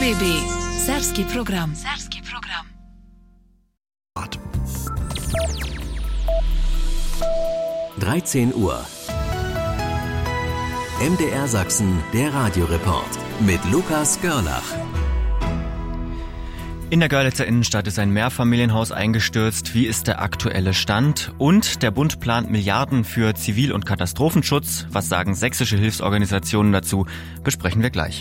RTB Serbski program. 13 Uhr. MDR Sachsen, der Radioreport mit Lukas Görlach. In der Görlitzer Innenstadt ist ein Mehrfamilienhaus eingestürzt. Wie ist der aktuelle Stand? Und der Bund plant Milliarden für Zivil- und Katastrophenschutz. Was sagen sächsische Hilfsorganisationen dazu? Besprechen wir gleich.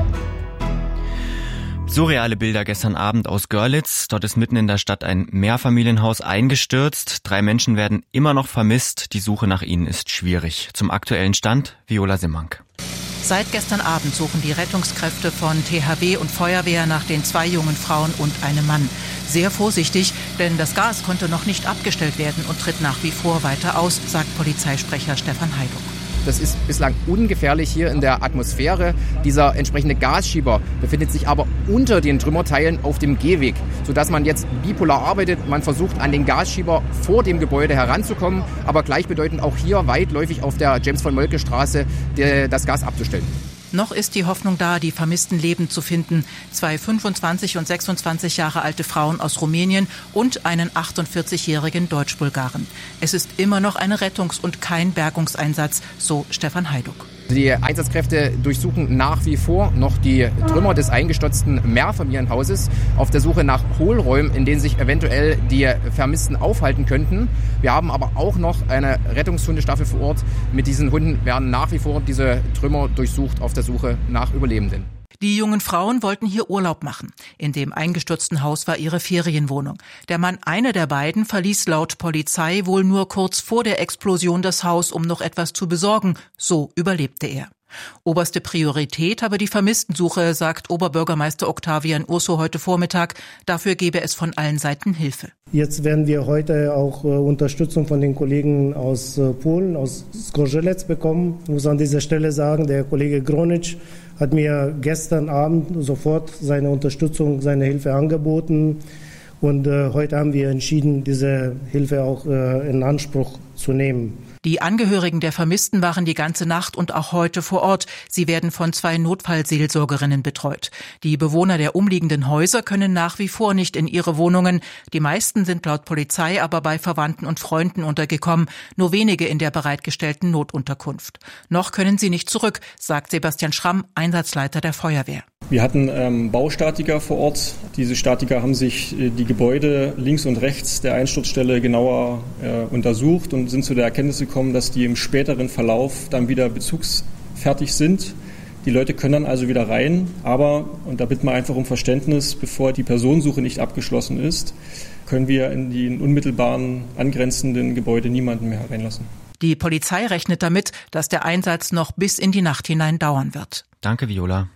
Surreale Bilder gestern Abend aus Görlitz. Dort ist mitten in der Stadt ein Mehrfamilienhaus eingestürzt. 3 Menschen werden immer noch vermisst. Die Suche nach ihnen ist schwierig. Zum aktuellen Stand Viola Simmank. Seit gestern Abend suchen die Rettungskräfte von THW und Feuerwehr nach den 2 jungen Frauen und einem Mann. Sehr vorsichtig, denn das Gas konnte noch nicht abgestellt werden und tritt nach wie vor weiter aus, sagt Polizeisprecher Stefan Heiduck. Das ist bislang ungefährlich hier in der Atmosphäre. Dieser entsprechende Gasschieber befindet sich aber unter den Trümmerteilen auf dem Gehweg, sodass man jetzt bipolar arbeitet. Man versucht, an den Gasschieber vor dem Gebäude heranzukommen, aber gleichbedeutend auch hier weitläufig auf der James-von-Moltke-Straße das Gas abzustellen. Noch ist die Hoffnung da, die vermissten lebend zu finden. 2 25 und 26 Jahre alte Frauen aus Rumänien und einen 48-jährigen Deutsch-Bulgaren. Es ist immer noch eine Rettungs- und kein Bergungseinsatz, so Stefan Heiduck. Die Einsatzkräfte durchsuchen nach wie vor noch die Trümmer des eingestürzten Mehrfamilienhauses auf der Suche nach Hohlräumen, in denen sich eventuell die Vermissten aufhalten könnten. Wir haben aber auch noch eine Rettungshundestaffel vor Ort. Mit diesen Hunden werden nach wie vor diese Trümmer durchsucht auf der Suche nach Überlebenden. Die jungen Frauen wollten hier Urlaub machen. In dem eingestürzten Haus war ihre Ferienwohnung. Der Mann einer der beiden verließ laut Polizei wohl nur kurz vor der Explosion das Haus, um noch etwas zu besorgen. So überlebte er. Oberste Priorität habe die Vermisstensuche, sagt Oberbürgermeister Octavian Urso heute Vormittag. Dafür gebe es von allen Seiten Hilfe. Jetzt werden wir heute auch Unterstützung von den Kollegen aus Polen, aus Zgorzelec bekommen. Ich muss an dieser Stelle sagen, der Kollege Gronitsch hat mir gestern Abend sofort seine Unterstützung, seine Hilfe angeboten. Und heute haben wir entschieden, diese Hilfe auch in Anspruch zu nehmen. Die Angehörigen der Vermissten waren die ganze Nacht und auch heute vor Ort. Sie werden von 2 Notfallseelsorgerinnen betreut. Die Bewohner der umliegenden Häuser können nach wie vor nicht in ihre Wohnungen. Die meisten sind laut Polizei aber bei Verwandten und Freunden untergekommen, nur wenige in der bereitgestellten Notunterkunft. Noch können sie nicht zurück, sagt Sebastian Schramm, Einsatzleiter der Feuerwehr. Wir hatten Baustatiker vor Ort. Diese Statiker haben sich die Gebäude links und rechts der Einsturzstelle genauer untersucht und sind zu der Erkenntnis gekommen, dass die im späteren Verlauf dann wieder bezugsfertig sind. Die Leute können dann also wieder rein, aber, und da bitten wir einfach um Verständnis, bevor die Personensuche nicht abgeschlossen ist, können wir in die unmittelbaren angrenzenden Gebäude niemanden mehr reinlassen. Die Polizei rechnet damit, dass der Einsatz noch bis in die Nacht hinein dauern wird. Danke, Viola.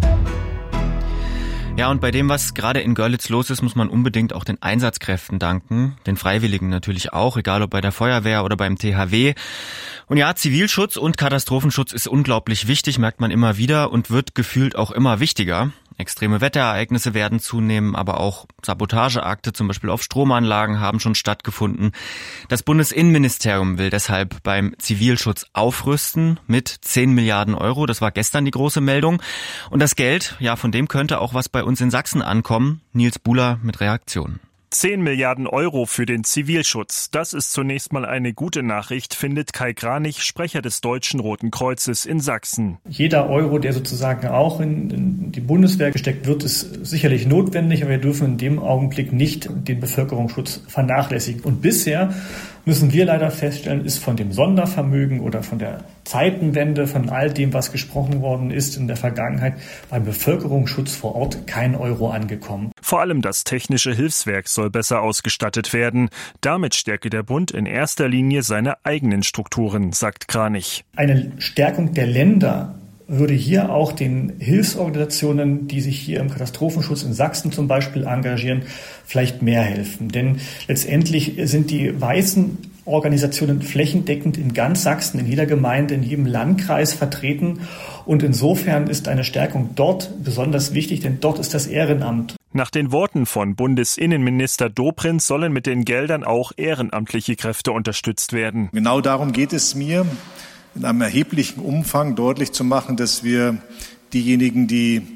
Ja, und bei dem, was gerade in Görlitz los ist, muss man unbedingt auch den Einsatzkräften danken, den Freiwilligen natürlich auch, egal ob bei der Feuerwehr oder beim THW. Und ja, Zivilschutz und Katastrophenschutz ist unglaublich wichtig, merkt man immer wieder und wird gefühlt auch immer wichtiger. Extreme Wetterereignisse werden zunehmen, aber auch Sabotageakte, zum Beispiel auf Stromanlagen, haben schon stattgefunden. Das Bundesinnenministerium will deshalb beim Zivilschutz aufrüsten mit 10 Milliarden Euro. Das war gestern die große Meldung. Und das Geld, ja, von dem könnte auch was bei uns in Sachsen ankommen. Nils Buhler mit Reaktionen. 10 Milliarden Euro für den Zivilschutz. Das ist zunächst mal eine gute Nachricht, findet Kai Kranich, Sprecher des Deutschen Roten Kreuzes in Sachsen. Jeder Euro, der sozusagen auch in die Bundeswehr gesteckt wird, ist sicherlich notwendig, aber wir dürfen in dem Augenblick nicht den Bevölkerungsschutz vernachlässigen. Und bisher müssen wir leider feststellen, ist von dem Sondervermögen oder von der Zeitenwende, von all dem, was gesprochen worden ist in der Vergangenheit, beim Bevölkerungsschutz vor Ort kein Euro angekommen. Vor allem das technische Hilfswerk soll besser ausgestattet werden. Damit stärke der Bund in erster Linie seine eigenen Strukturen, sagt Kranich. Eine Stärkung der Länder würde hier auch den Hilfsorganisationen, die sich hier im Katastrophenschutz in Sachsen zum Beispiel engagieren, vielleicht mehr helfen. Denn letztendlich sind die weißen Organisationen flächendeckend in ganz Sachsen, in jeder Gemeinde, in jedem Landkreis vertreten. Und insofern ist eine Stärkung dort besonders wichtig, denn dort ist das Ehrenamt. Nach den Worten von Bundesinnenminister Dobrindt sollen mit den Geldern auch ehrenamtliche Kräfte unterstützt werden. Genau darum geht es mir, in einem erheblichen Umfang deutlich zu machen, dass wir diejenigen, die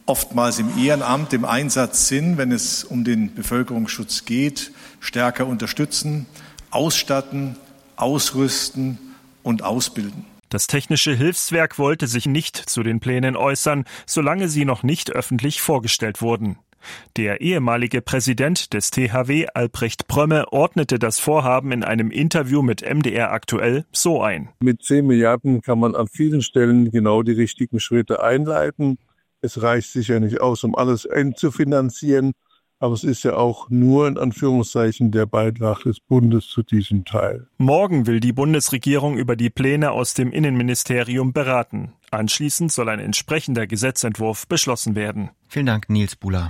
oftmals im Ehrenamt im Einsatz sind, wenn es um den Bevölkerungsschutz geht, stärker unterstützen, ausstatten, ausrüsten und ausbilden. Das Technische Hilfswerk wollte sich nicht zu den Plänen äußern, solange sie noch nicht öffentlich vorgestellt wurden. Der ehemalige Präsident des THW, Albrecht Prömme, ordnete das Vorhaben in einem Interview mit MDR aktuell so ein. Mit 10 Milliarden kann man an vielen Stellen genau die richtigen Schritte einleiten. Es reicht sicher nicht aus, um alles endzufinanzieren, aber es ist ja auch nur in Anführungszeichen der Beitrag des Bundes zu diesem Teil. Morgen will die Bundesregierung über die Pläne aus dem Innenministerium beraten. Anschließend soll ein entsprechender Gesetzentwurf beschlossen werden. Vielen Dank, Nils Buhler.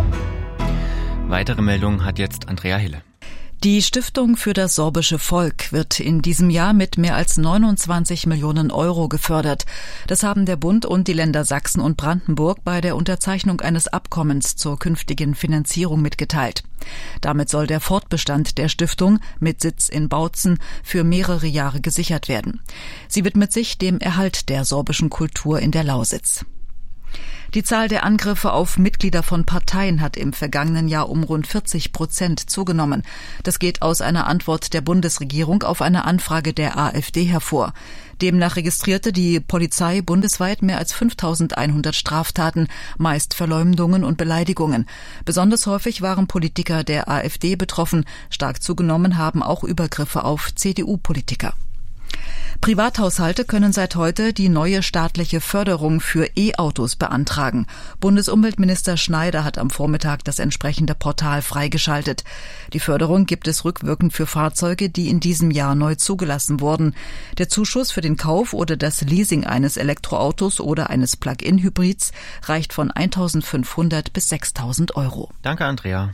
Weitere Meldungen hat jetzt Andrea Hille. Die Stiftung für das sorbische Volk wird in diesem Jahr mit mehr als 29 Millionen Euro gefördert. Das haben der Bund und die Länder Sachsen und Brandenburg bei der Unterzeichnung eines Abkommens zur künftigen Finanzierung mitgeteilt. Damit soll der Fortbestand der Stiftung mit Sitz in Bautzen für mehrere Jahre gesichert werden. Sie widmet sich dem Erhalt der sorbischen Kultur in der Lausitz. Die Zahl der Angriffe auf Mitglieder von Parteien hat im vergangenen Jahr um rund 40% zugenommen. Das geht aus einer Antwort der Bundesregierung auf eine Anfrage der AfD hervor. Demnach registrierte die Polizei bundesweit mehr als 5.100 Straftaten, meist Verleumdungen und Beleidigungen. Besonders häufig waren Politiker der AfD betroffen. Stark zugenommen haben auch Übergriffe auf CDU-Politiker. Privathaushalte können seit heute die neue staatliche Förderung für E-Autos beantragen. Bundesumweltminister Schneider hat am Vormittag das entsprechende Portal freigeschaltet. Die Förderung gibt es rückwirkend für Fahrzeuge, die in diesem Jahr neu zugelassen wurden. Der Zuschuss für den Kauf oder das Leasing eines Elektroautos oder eines Plug-in-Hybrids reicht von 1.500 bis 6.000 Euro. Danke, Andrea.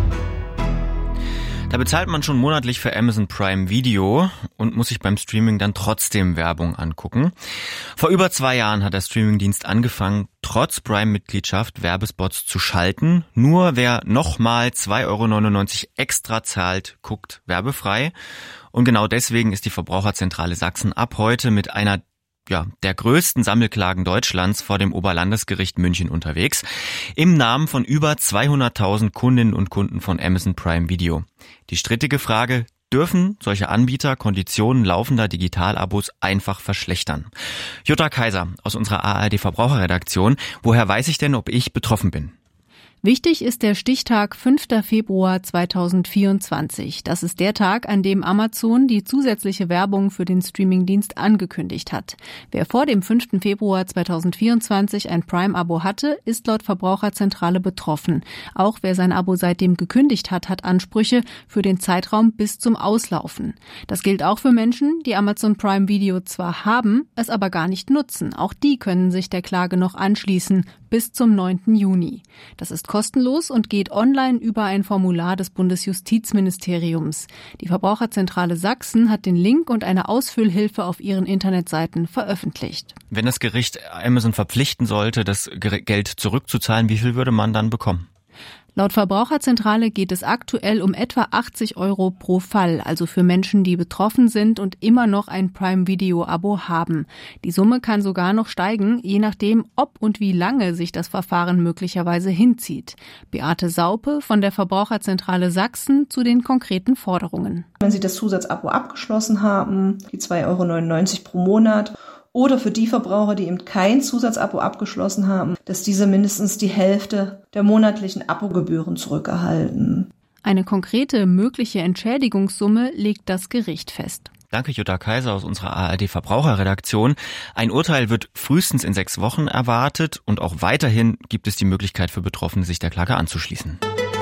Da bezahlt man schon monatlich für Amazon Prime Video und muss sich beim Streaming dann trotzdem Werbung angucken. Vor über 2 Jahren hat der Streamingdienst angefangen, trotz Prime-Mitgliedschaft Werbespots zu schalten. Nur wer nochmal 2,99 € extra zahlt, guckt werbefrei. Und genau deswegen ist die Verbraucherzentrale Sachsen ab heute mit einer der größten Sammelklagen Deutschlands vor dem Oberlandesgericht München unterwegs, im Namen von über 200.000 Kundinnen und Kunden von Amazon Prime Video. Die strittige Frage: Dürfen solche Anbieter Konditionen laufender Digitalabos einfach verschlechtern? Jutta Kaiser aus unserer ARD Verbraucherredaktion. Woher weiß ich denn, ob ich betroffen bin? Wichtig ist der Stichtag 5. Februar 2024. Das ist der Tag, an dem Amazon die zusätzliche Werbung für den Streamingdienst angekündigt hat. Wer vor dem 5. Februar 2024 ein Prime-Abo hatte, ist laut Verbraucherzentrale betroffen. Auch wer sein Abo seitdem gekündigt hat, hat Ansprüche für den Zeitraum bis zum Auslaufen. Das gilt auch für Menschen, die Amazon Prime Video zwar haben, es aber gar nicht nutzen. Auch die können sich der Klage noch anschließen, bis zum 9. Juni. Das ist kostenlos und geht online über ein Formular des Bundesjustizministeriums. Die Verbraucherzentrale Sachsen hat den Link und eine Ausfüllhilfe auf ihren Internetseiten veröffentlicht. Wenn das Gericht Amazon verpflichten sollte, das Geld zurückzuzahlen, wie viel würde man dann bekommen? Laut Verbraucherzentrale geht es aktuell um etwa 80 € pro Fall, also für Menschen, die betroffen sind und immer noch ein Prime-Video-Abo haben. Die Summe kann sogar noch steigen, je nachdem, ob und wie lange sich das Verfahren möglicherweise hinzieht. Beate Saupe von der Verbraucherzentrale Sachsen zu den konkreten Forderungen. Wenn Sie das Zusatzabo abgeschlossen haben, die 2,99 € pro Monat, oder für die Verbraucher, die eben kein Zusatzabo abgeschlossen haben, dass diese mindestens die Hälfte der monatlichen Abogebühren zurückerhalten. Eine konkrete mögliche Entschädigungssumme legt das Gericht fest. Danke, Jutta Kaiser aus unserer ARD Verbraucherredaktion. Ein Urteil wird frühestens in 6 Wochen erwartet und auch weiterhin gibt es die Möglichkeit für Betroffene, sich der Klage anzuschließen.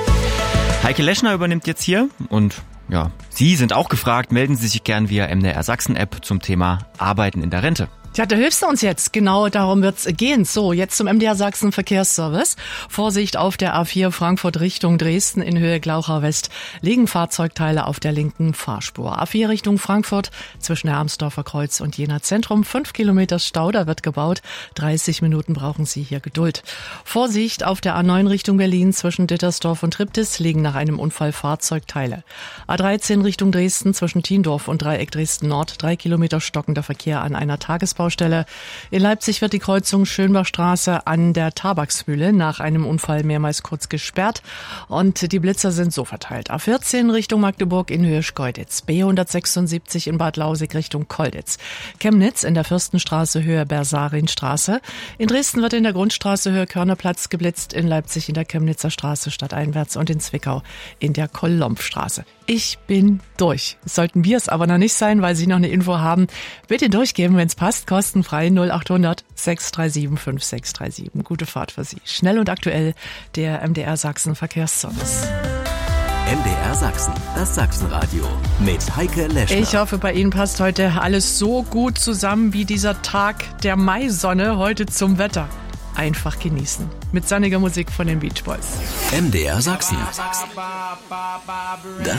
Heike Leschner übernimmt jetzt hier und Sie sind auch gefragt. Melden Sie sich gern via MDR Sachsen App zum Thema Arbeiten in der Rente. Tja, da hilfst du uns jetzt. Genau darum wird's gehen. So, jetzt zum MDR Sachsen Verkehrsservice. Vorsicht auf der A4 Frankfurt Richtung Dresden in Höhe Glauchau West liegen Fahrzeugteile auf der linken Fahrspur. A4 Richtung Frankfurt zwischen der Amsdorfer Kreuz und Jena Zentrum. 5 Kilometer Stau, da wird gebaut. 30 Minuten brauchen Sie hier Geduld. Vorsicht auf der A9 Richtung Berlin zwischen Dittersdorf und Triptis liegen nach einem Unfall Fahrzeugteile. A13 Richtung Dresden zwischen Tiendorf und Dreieck Dresden Nord. 3 Kilometer stockender Verkehr an einer Tagesbau Unfallbaustelle. In Leipzig wird die Kreuzung Schönbachstraße an der Tabaksmühle nach einem Unfall mehrmals kurz gesperrt und die Blitzer sind so verteilt. A14 Richtung Magdeburg in Höhe Schkeuditz, B176 in Bad Lausig Richtung Kolditz, Chemnitz in der Fürstenstraße Höhe Bersarinstraße, in Dresden wird in der Grundstraße Höhe Körnerplatz geblitzt, in Leipzig in der Chemnitzer Straße stadteinwärts und in Zwickau in der Kolompstraße. Ich bin durch. Sollten wir es aber noch nicht sein, weil Sie noch eine Info haben, bitte durchgeben, wenn es passt, kostenfrei 0800 637 5637. Gute Fahrt für Sie. Schnell und aktuell der MDR Sachsen Verkehrsservice. MDR Sachsen, das Sachsenradio mit Heike Leschner. Ich hoffe, bei Ihnen passt heute alles so gut zusammen wie dieser Tag der Maisonne heute zum Wetter. Einfach genießen. Mit sonniger Musik von den Beach Boys. MDR Sachsen. Das